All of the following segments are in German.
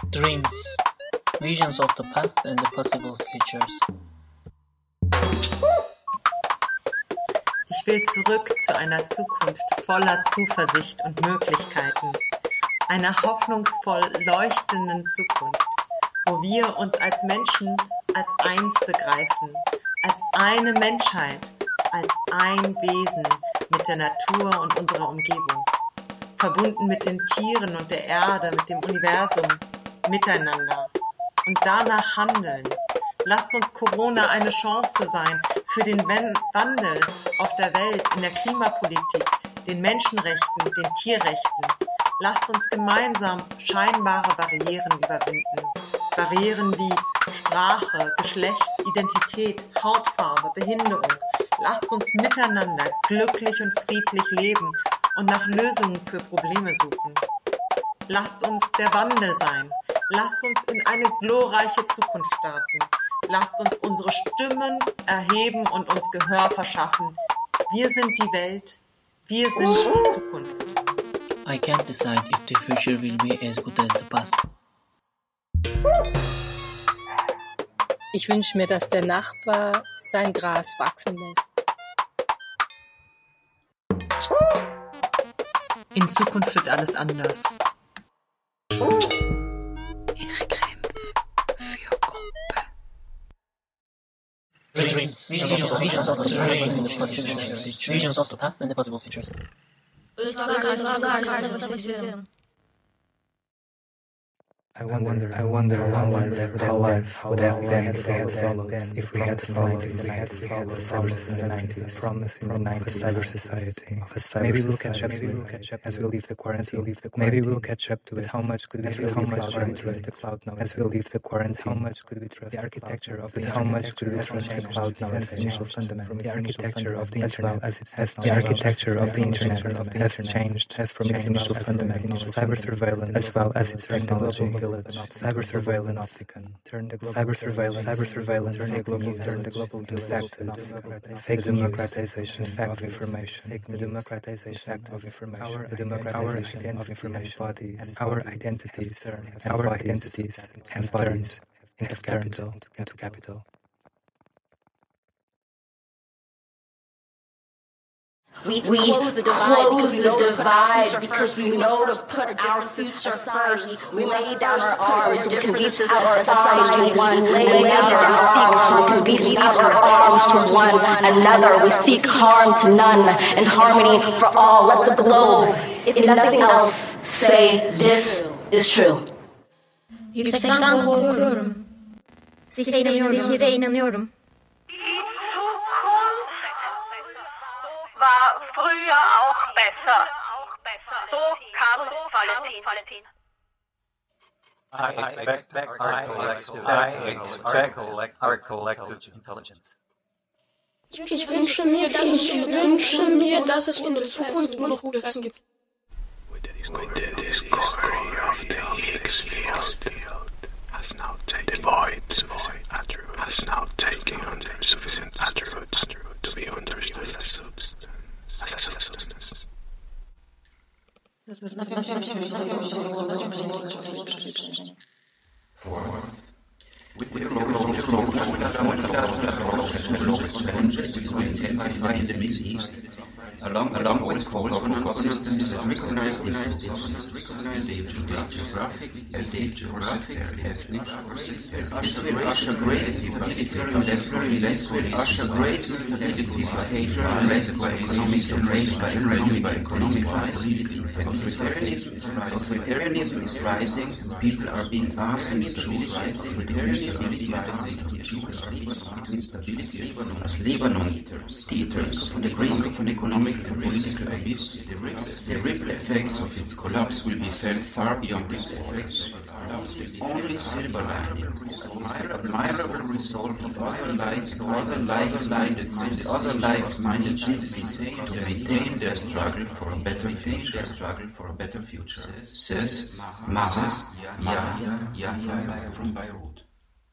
Dreams, visions of the past and the possible futures. Ich will zurück zu einer Zukunft voller Zuversicht und Möglichkeiten. Einer hoffnungsvoll leuchtenden Zukunft, wo wir uns als Menschen als eins begreifen, als eine Menschheit, als ein Wesen mit der Natur und unserer Umgebung, verbunden mit den Tieren und der Erde, mit dem Universum, miteinander und danach handeln. Lasst uns Corona eine Chance sein für den Wandel auf der Welt, in der Klimapolitik, den Menschenrechten, den Tierrechten. Lasst uns gemeinsam scheinbare Barrieren überwinden. Barrieren wie Sprache, Geschlecht, Identität, Hautfarbe, Behinderung. Lasst uns miteinander glücklich und friedlich leben und nach Lösungen für Probleme suchen. Lasst uns der Wandel sein. Lasst uns in eine glorreiche Zukunft starten. Lasst uns unsere Stimmen erheben und uns Gehör verschaffen. Wir sind die Welt. Wir sind die Zukunft. I can't decide if the future will be as good as the past. Ich wünsche mir, dass der Nachbar sein Gras wachsen lässt. In Zukunft wird alles anders. Ich kämpfe für Gruppe. Dreams, visions of the past and the possible futures. I wonder how life would have been followed if we had followed the promises in the 90s, of a cyber society. Maybe we'll catch up as we leave the quarantine. Maybe we'll catch up to it. How much could we trust the cloud now as we leave the quarantine? How much could we trust the architecture of the how much could we trust the cloud now as initial fundament? The architecture of the internet the architecture of the internet has changed from its initial fundament, cyber surveillance as well as its technology. Cyber surveillance turned the global infected, fake democratization of information, the democratization of information, the democratization of information body, and our identities have turned into capital. We close the divide because we know to put our future first. We lay down our arms because each our society one. And now we seek to reach out our arms to one another. We seek harm to none and harmony for all. Let the globe, if nothing else, say this is true. Yüksekten korkuyorum. Sihre inanıyorum. War früher auch besser. So kam Valentin. I expect our collective intelligence. Ich wünsche mir, dass es in der Zukunft nur noch gutes Essen gibt. With the discovery of the Higgs field has now taken on sufficient attributes to be understood as substance. With the intensify in the Middle East, along with calls for non-resistance to recognize the geographic, ethnic, this will usher great instability generally by economic instability. Authoritarianism is rising, people are being asked to choose as Lebanon eaters from the brink of an economic and political abyss. The ripple effects of its collapse will be felt far beyond this borders. Only silver linings, admirable resolve of other like-minded citizens to maintain their struggle for a better future, says Maher Yahya from Beirut.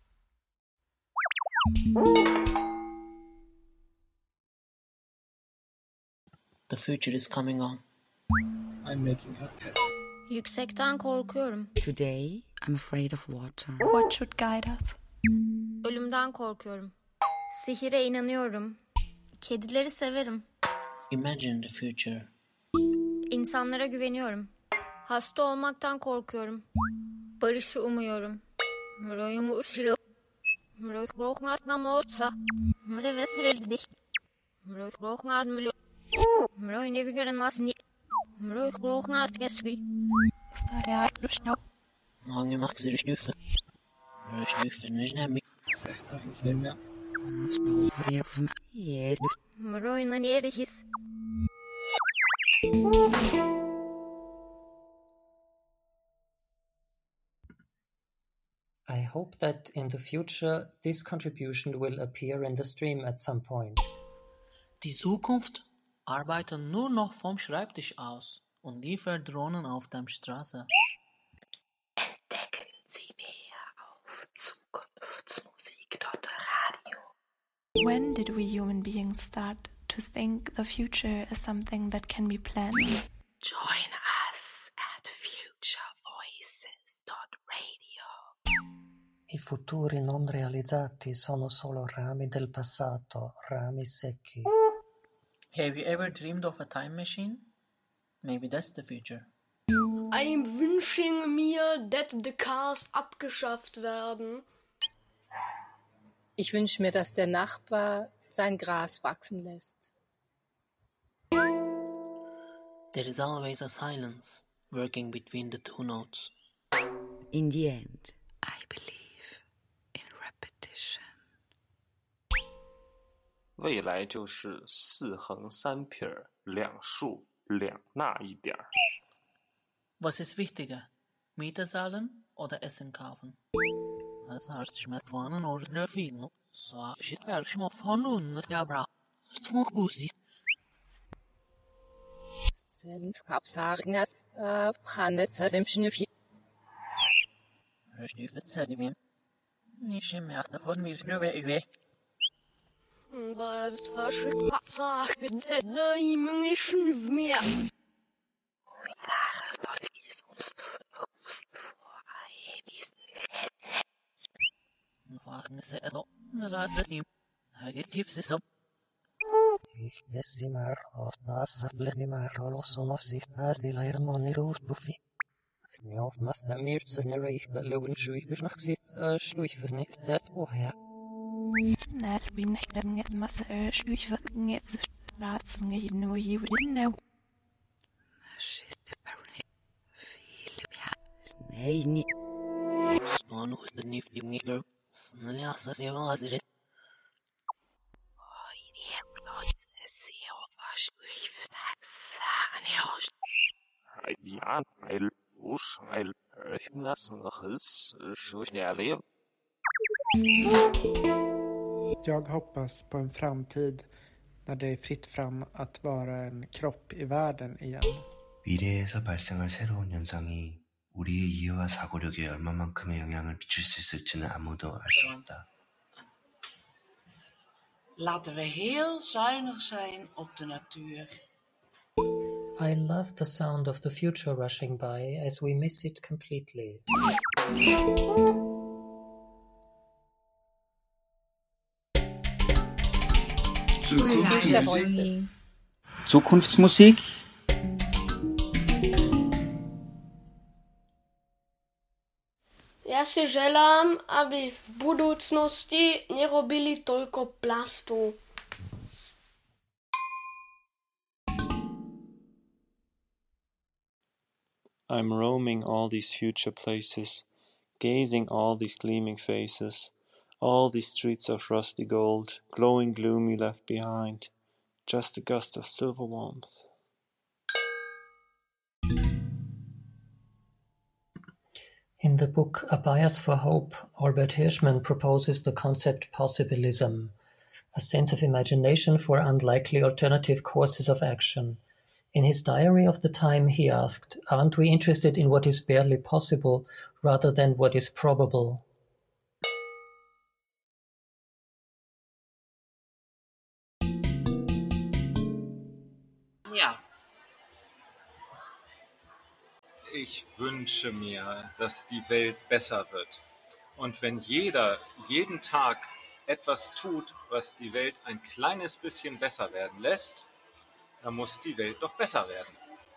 The future is coming on. I'm making a test. Yüksekten korkuyorum. Today I'm afraid of water. What should guide us? Ölümden korkuyorum. Sihire inanıyorum. Kedileri severim. Imagine the future. İnsanlara güveniyorum. Hasta olmaktan korkuyorum. Barışı umuyorum. Mroyumu ışırı. Mroy korkmazdan olsa. Mroy vesireldi. Mroy korkmaz mülü. Mroy nevi görünmez ni. Mroy korkmaz kesgü. Sarı rüşnö. Mange maksir snuffen. Snuffen is nemlig. Mroy nani his. I hope that in the future this contribution will appear in the stream at some point. Die Zukunft arbeitet nur noch vom Schreibtisch aus und liefert Drohnen auf der Straße. Entdecken Sie mehr auf Zukunftsmusik.radio. When did we human beings start to think the future is something that can be planned? Join us at futurevoices.radio. I futuri non realizzati sono solo rami del passato, rami secchi. Have you ever dreamed of a time machine? Maybe that's the future. I'm wünsching mir, that the cars abgeschafft werden. Ich wünsche mir, dass der Nachbar sein Gras wachsen lässt. There is always a silence working between the two notes. In the end, I believe in repetition. 未来就是4横3撇2竖2捺1点。 Was ist wichtiger? Miete zahlen oder Essen kaufen? Was hast du mit vorne oder viel? So shit erst mal von und ja bra. Smukusi. Selbst absagen as Handet dem Schnüffi. Schnüffet sedimim. Nicht mehr davon mir nur wer. Was verschickt sagen, der nicht mehr. Ich desimar nas blenimar sono sitas di lairmoni rufi. Ja, mas da mir zu nere ich belun shui bis nach sit schluich vernicht dat woher. Na, bin nicht dann mas schluich vernicht jetzt Straßen gehen nur hier drin. Shit, nee, niet. Snow nog de niet die nigger. Snel als je wel als het. Ja, ich lasse noch es så snäll. Jag hoppas på en framtid när det är fritt fram att vara en kropp i världen igen. 미래에서 발생할 새로운 현상이 우리의 이해와 사고력에 얼마만큼의 영향을 미칠 수 있을지는 아무도 알 수 없다. Laten we heel zuinig zijn op de natuur. I love the sound of the future rushing by as we miss it completely. Zukunftsmusik. Ja si želám, aby v budúcnosti nerobili toľko plastu. I'm roaming all these future places, gazing all these gleaming faces, all these streets of rusty gold, glowing gloomy left behind, just a gust of silver warmth. In the book A Bias for Hope, Albert Hirschman proposes the concept possibilism, a sense of imagination for unlikely alternative courses of action. In his diary of the time, he asked, "Aren't we interested in what is barely possible rather than what is probable?" Ja. ich wünsche mir, dass die Welt besser wird. Und wenn jeder jeden Tag etwas tut, was die Welt ein kleines bisschen besser werden lässt, dann muss die Welt doch besser werden.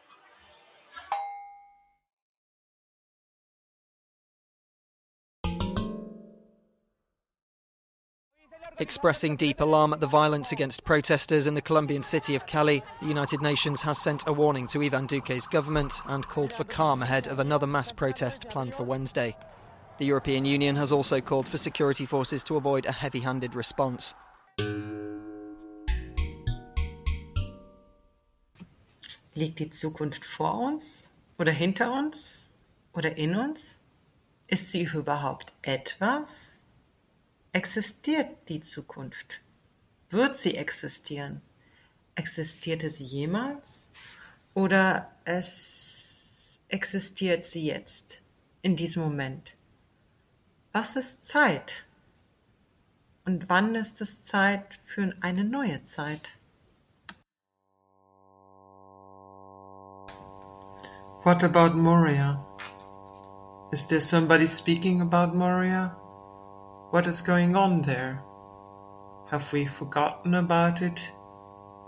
Expressing deep alarm at the violence against protesters in the Colombian city of Cali, the United Nations has sent a warning to Iván Duque's government and called for calm ahead of another mass protest planned for Wednesday. The European Union has also called for security forces to avoid a heavy-handed response. Liegt die Zukunft vor uns oder hinter uns oder in uns? Ist sie überhaupt etwas? Existiert die Zukunft? Wird sie existieren? Existierte sie jemals? Oder existiert sie jetzt, in diesem Moment? Was ist Zeit? Und wann ist es Zeit für eine neue Zeit? What about Moria? Is there somebody speaking about Moria? What is going on there? Have we forgotten about it